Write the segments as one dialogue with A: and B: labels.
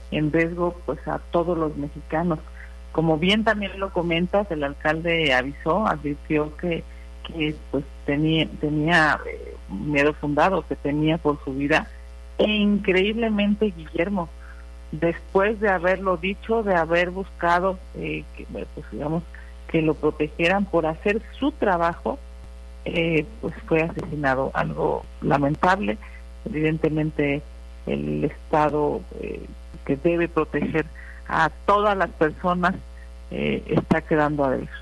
A: en riesgo pues a todos los mexicanos. Como bien también lo comentas, el alcalde advirtió que pues tenía miedo fundado, que tenía por su vida, e increíblemente, Guillermo, después de haberlo dicho, de haber buscado que lo protegieran por hacer su trabajo, pues fue asesinado. Algo lamentable. Evidentemente el Estado, que debe proteger a todas las personas, está quedando a ver.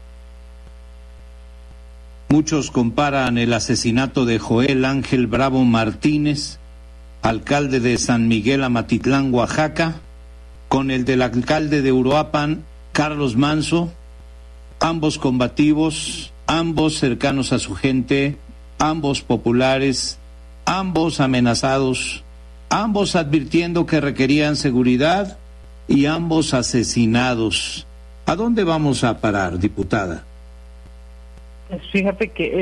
B: Muchos comparan el asesinato de Joel Ángel Bravo Martínez, alcalde de San Miguel Amatitlán, Oaxaca, con el del alcalde de Uruapan, Carlos Manso, ambos combativos, ambos cercanos a su gente, ambos populares, ambos amenazados, ambos advirtiendo que requerían seguridad y ambos asesinados. ¿A dónde vamos a parar, diputada?
A: Fíjate que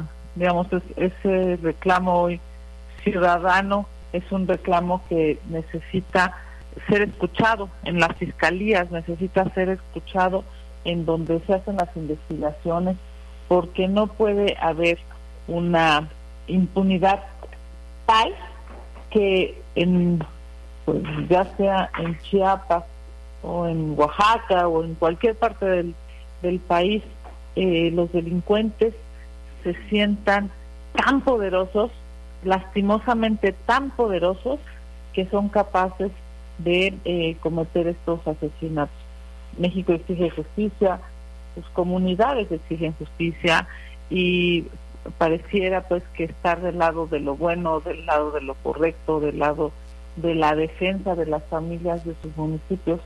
A: ese reclamo hoy ciudadano es un reclamo que necesita ser escuchado en las fiscalías, necesita ser escuchado en donde se hacen las investigaciones, porque no puede haber una impunidad tal que pues, ya sea en Chiapas o en Oaxaca o en cualquier parte del país, los delincuentes se sientan tan poderosos, lastimosamente tan poderosos, que son capaces de cometer estos asesinatos. México exige justicia, sus comunidades exigen justicia, y pareciera pues que estar del lado de lo bueno, del lado de lo correcto, del lado de la defensa de las familias de sus municipios,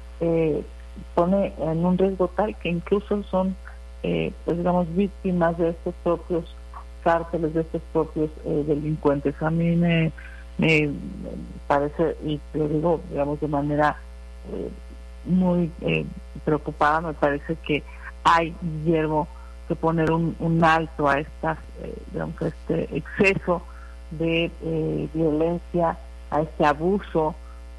A: pone en un riesgo tal que incluso son víctimas de estos propios cárteles, de estos propios delincuentes. A mí me parece, y lo digo de manera muy preocupada, me parece que hay, Guillermo, que poner un alto a estas a este exceso de violencia, a este abuso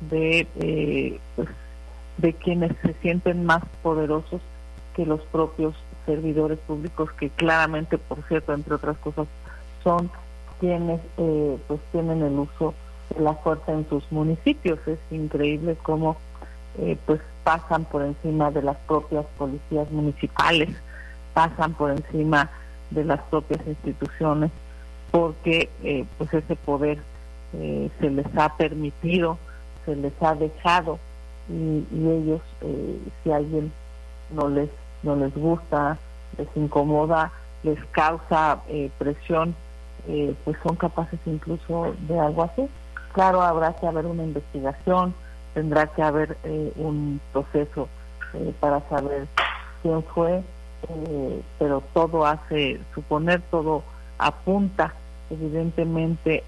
A: de quienes se sienten más poderosos que los propios servidores públicos, que claramente, por cierto, entre otras cosas, son quienes tienen el uso de la fuerza en sus municipios. Es increíble cómo pasan por encima de las propias policías municipales, pasan por encima de las propias instituciones, porque ese poder se les ha permitido, se les ha dejado, y ellos, si alguien no les gusta, les incomoda, les causa presión, pues son capaces incluso de algo así. Claro, habrá que haber una investigación, tendrá que haber un proceso para saber quién fue, pero todo hace suponer, todo apunta evidentemente